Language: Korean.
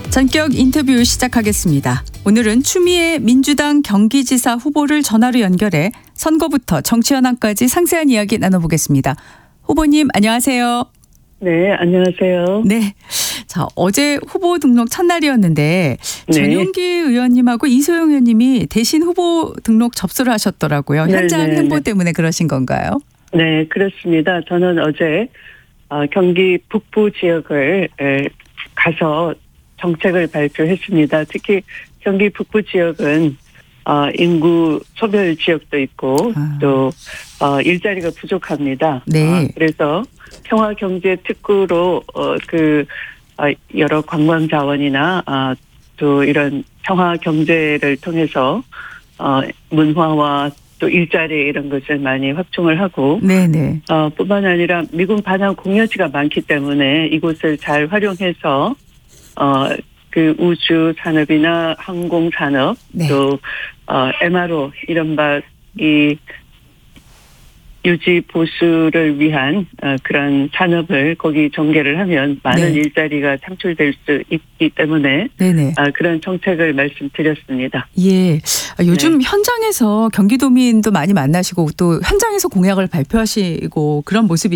전격 인터뷰 시작하겠습니다. 오늘은 추미애 민주당 경기지사 후보를 전화로 연결해 선거부터 정치 현안까지 상세한 이야기 나눠보겠습니다. 후보님 안녕하세요. 네, 안녕하세요. 네. 자, 어제 후보 등록 첫날이었는데 네. 전용기 의원님하고 이소영 의원님이 대신 후보 등록 접수를 하셨더라고요. 현장 행보 때문에 그러신 건가요? 네, 그렇습니다. 저는 어제 경기 북부 지역을 가서 정책을 발표했습니다. 특히 경기 북부 지역은 인구 소멸 지역도 있고 또 일자리가 부족합니다. 네. 그래서 평화 경제 특구로 여러 관광 자원이나 또 이런 평화 경제를 통해서 문화와 또 일자리 이런 것을 많이 확충을 하고 네네. 뿐만 아니라 미군 반환 공여지가 많기 때문에 이곳을 잘 활용해서 그 우주 산업이나 항공 산업 네. 또 MRO 이른바 이 유지 보수를 위한 그런 산업을 거기 전개를 하면 많은 네. 일자리가 창출될 수 있기 때문에 네네. 그런 정책을 말씀드렸습니다. 예. 요즘 현장에서 경기도민도 많이 만나시고 또 현장에서 공약을 발표하시고 그런 모습이